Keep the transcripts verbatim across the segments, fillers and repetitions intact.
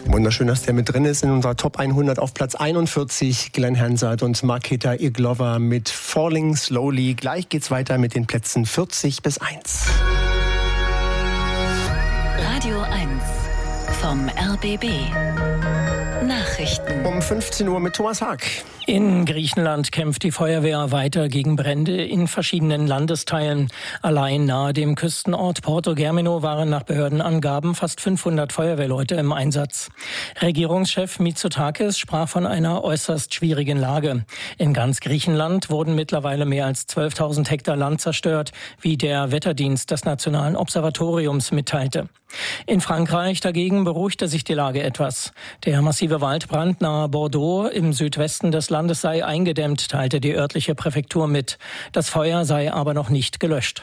Wunderschön, dass der mit drin ist in unserer Top hundert auf Platz einundvierzig. Glenn Hansard und Marketa Irglova mit Falling Slowly. Gleich geht's weiter mit den Plätzen vierzig bis eins. Radio eins vom R B B. Nachrichten. Um fünfzehn Uhr mit Thomas Haag. In Griechenland kämpft die Feuerwehr weiter gegen Brände in verschiedenen Landesteilen. Allein nahe dem Küstenort Porto Germino waren nach Behördenangaben fast fünfhundert Feuerwehrleute im Einsatz. Regierungschef Mitsotakis sprach von einer äußerst schwierigen Lage. In ganz Griechenland wurden mittlerweile mehr als zwölftausend Hektar Land zerstört, wie der Wetterdienst des Nationalen Observatoriums mitteilte. In Frankreich dagegen beruhigte sich die Lage etwas. Der massive Waldbrand nahe Bordeaux im Südwesten des Landes sei eingedämmt, teilte die örtliche Präfektur mit. Das Feuer sei aber noch nicht gelöscht.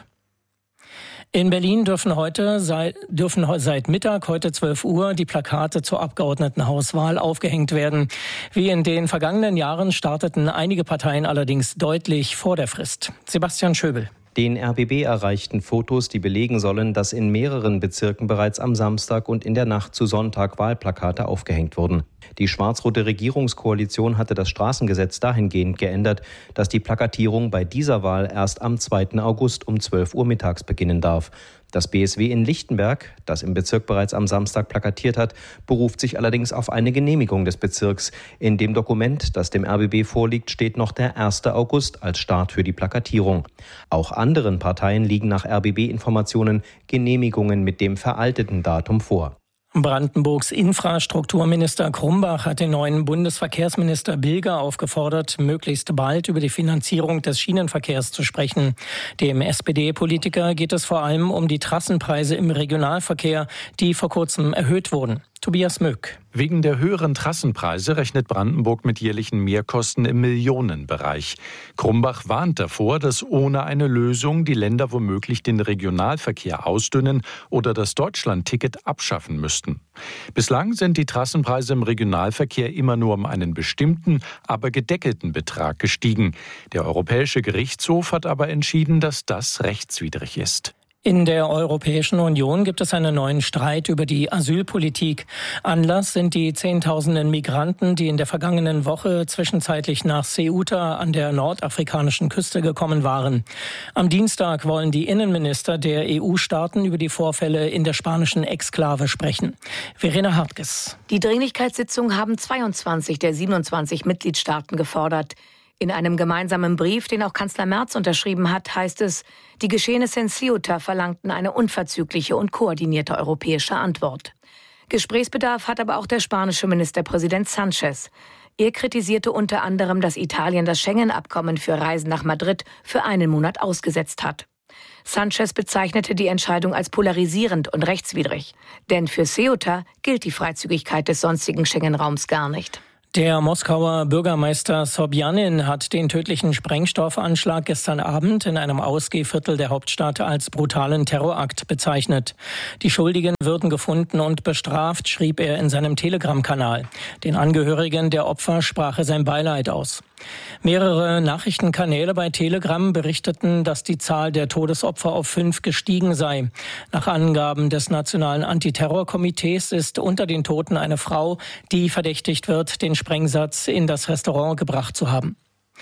In Berlin dürfen heute seit, dürfen seit Mittag, heute zwölf Uhr, die Plakate zur Abgeordnetenhauswahl aufgehängt werden. Wie in den vergangenen Jahren starteten einige Parteien allerdings deutlich vor der Frist. Sebastian Schöbel. Den R B B erreichten Fotos, die belegen sollen, dass in mehreren Bezirken bereits am Samstag und in der Nacht zu Sonntag Wahlplakate aufgehängt wurden. Die schwarz-rote Regierungskoalition hatte das Straßengesetz dahingehend geändert, dass die Plakatierung bei dieser Wahl erst am zweiten August um zwölf Uhr mittags beginnen darf. Das B S W in Lichtenberg, das im Bezirk bereits am Samstag plakatiert hat, beruft sich allerdings auf eine Genehmigung des Bezirks. In dem Dokument, das dem R B B vorliegt, steht noch der erste August als Start für die Plakatierung. Auch anderen Parteien liegen nach R B B-Informationen Genehmigungen mit dem veralteten Datum vor. Brandenburgs Infrastrukturminister Krumbach hat den neuen Bundesverkehrsminister Bilger aufgefordert, möglichst bald über die Finanzierung des Schienenverkehrs zu sprechen. Dem S P D-Politiker geht es vor allem um die Trassenpreise im Regionalverkehr, die vor kurzem erhöht wurden. Tobias Möck. Wegen der höheren Trassenpreise rechnet Brandenburg mit jährlichen Mehrkosten im Millionenbereich. Krumbach warnt davor, dass ohne eine Lösung die Länder womöglich den Regionalverkehr ausdünnen oder das Deutschlandticket abschaffen müssten. Bislang sind die Trassenpreise im Regionalverkehr immer nur um einen bestimmten, aber gedeckelten Betrag gestiegen. Der Europäische Gerichtshof hat aber entschieden, dass das rechtswidrig ist. In der Europäischen Union gibt es einen neuen Streit über die Asylpolitik. Anlass sind die Zehntausenden Migranten, die in der vergangenen Woche zwischenzeitlich nach Ceuta an der nordafrikanischen Küste gekommen waren. Am Dienstag wollen die Innenminister der E U-Staaten über die Vorfälle in der spanischen Exklave sprechen. Verena Hartges. Die Dringlichkeitssitzung haben zweiundzwanzig der siebenundzwanzig Mitgliedstaaten gefordert. In einem gemeinsamen Brief, den auch Kanzler Merz unterschrieben hat, heißt es, die Geschehnisse in Ceuta verlangten eine unverzügliche und koordinierte europäische Antwort. Gesprächsbedarf hat aber auch der spanische Ministerpräsident Sánchez. Er kritisierte unter anderem, dass Italien das Schengen-Abkommen für Reisen nach Madrid für einen Monat ausgesetzt hat. Sánchez bezeichnete die Entscheidung als polarisierend und rechtswidrig. Denn für Ceuta gilt die Freizügigkeit des sonstigen Schengen-Raums gar nicht. Der Moskauer Bürgermeister Sobjanin hat den tödlichen Sprengstoffanschlag gestern Abend in einem Ausgehviertel der Hauptstadt als brutalen Terrorakt bezeichnet. Die Schuldigen würden gefunden und bestraft, schrieb er in seinem Telegram-Kanal. Den Angehörigen der Opfer sprach er sein Beileid aus. Mehrere Nachrichtenkanäle bei Telegram berichteten, dass die Zahl der Todesopfer auf fünf gestiegen sei. Nach Angaben des Nationalen Antiterrorkomitees ist unter den Toten eine Frau, die verdächtigt wird, den Sprengsatz in das Restaurant gebracht zu haben.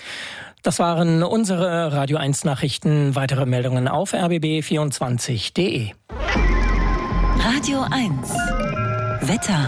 Das waren unsere Radio eins Nachrichten. Weitere Meldungen auf r b b vierundzwanzig punkt d e. Radio eins Wetter.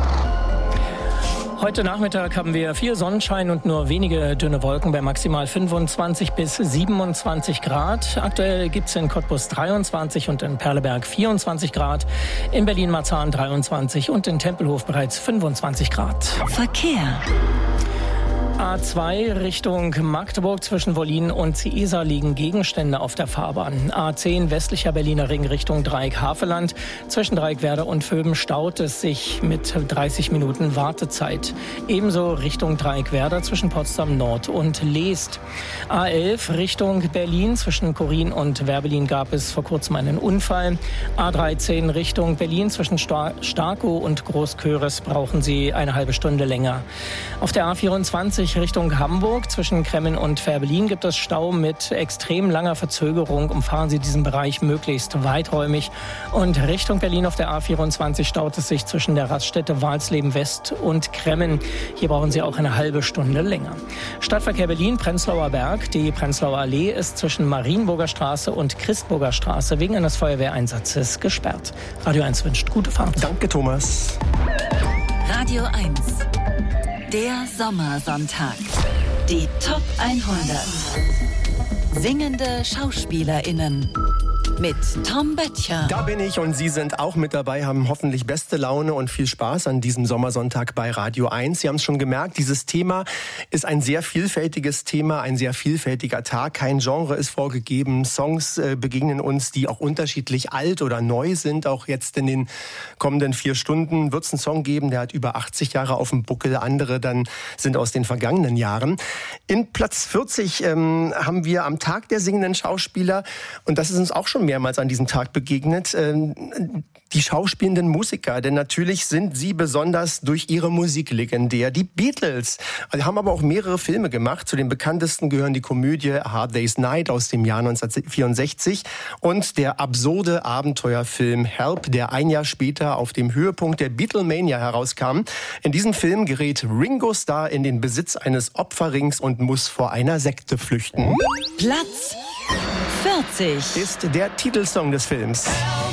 Heute Nachmittag haben wir viel Sonnenschein und nur wenige dünne Wolken bei maximal fünfundzwanzig bis siebenundzwanzig Grad. Aktuell gibt es in Cottbus dreiundzwanzig und in Perleberg vierundzwanzig Grad, in Berlin-Marzahn dreiundzwanzig und in Tempelhof bereits fünfundzwanzig Grad. Verkehr. A zwei Richtung Magdeburg zwischen Wollin und Ciesa liegen Gegenstände auf der Fahrbahn. A zehn westlicher Berliner Ring Richtung Dreieck-Havelland. Zwischen Dreieckwerder und Vöben staut es sich mit dreißig Minuten Wartezeit. Ebenso Richtung Dreieckwerder zwischen Potsdam Nord und Leest. A elf Richtung Berlin zwischen Korin und Werbelin gab es vor kurzem einen Unfall. A dreizehn Richtung Berlin zwischen Starkow und Großköres brauchen Sie eine halbe Stunde länger. Auf der A vierundzwanzig vierzig Richtung Hamburg. Zwischen Kremmen und Fährberlin gibt es Stau mit extrem langer Verzögerung. Umfahren Sie diesen Bereich möglichst weiträumig. Und Richtung Berlin auf der A vierundzwanzig staut es sich zwischen der Raststätte Walsleben West und Kremmen. Hier brauchen Sie auch eine halbe Stunde länger. Stadtverkehr Berlin, Prenzlauer Berg. Die Prenzlauer Allee ist zwischen Marienburger Straße und Christburger Straße wegen eines Feuerwehreinsatzes gesperrt. Radio eins wünscht gute Fahrt. Danke, Thomas. Radio eins. Der Sommersonntag. Die Top hundert. Singende SchauspielerInnen. Mit Tom Böttcher. Da bin ich und Sie sind auch mit dabei, haben hoffentlich beste Laune und viel Spaß an diesem Sommersonntag bei Radio eins. Sie haben es schon gemerkt, dieses Thema ist ein sehr vielfältiges Thema, ein sehr vielfältiger Tag. Kein Genre ist vorgegeben. Songs äh, begegnen uns, die auch unterschiedlich alt oder neu sind. Auch jetzt in den kommenden vier Stunden wird es einen Song geben, der hat über achtzig Jahre auf dem Buckel. Andere dann sind aus den vergangenen Jahren. In Platz vierzig ähm, haben wir am Tag der singenden Schauspieler, und das ist uns auch schon mehrmals an diesem Tag begegnet, die schauspielenden Musiker. Denn natürlich sind sie besonders durch ihre Musik legendär. Die Beatles haben aber auch mehrere Filme gemacht. Zu den bekanntesten gehören die Komödie A Hard Day's Night aus dem Jahr neunzehnhundertvierundsechzig und der absurde Abenteuerfilm Help, der ein Jahr später auf dem Höhepunkt der Beatlemania herauskam. In diesem Film gerät Ringo Starr in den Besitz eines Opferrings und muss vor einer Sekte flüchten. Platz vierzig ist der Titelsong des Films.